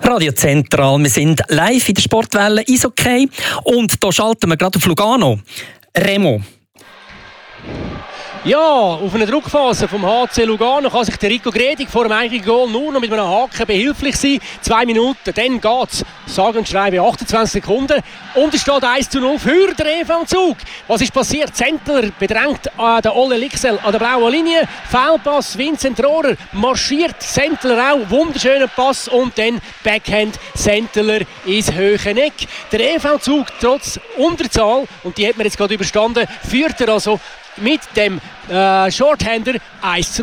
Radio Zentral. Wir sind live in der Sportwelle Eishockey und hier schalten wir gerade auf Lugano. Remo. Ja, auf einer Druckphase vom HC Lugano kann sich der Rico Gredig vor dem eigenen Goal nur noch mit einem Haken behilflich sein. 2 Minuten, dann geht's. Sage und schreibe 28 Sekunden. Und es steht 1:0 für den EV-Zug. Was ist passiert? Zentler bedrängt den Olle Lixel an der blauen Linie. Foulpass, Vincent Rohrer marschiert. Zentler auch, wunderschöner Pass und dann Backhand Zentler ins hohe Eck. Der EV-Zug trotz Unterzahl, und die hat man jetzt gerade überstanden, führt er also mit dem Shorthander 1:0.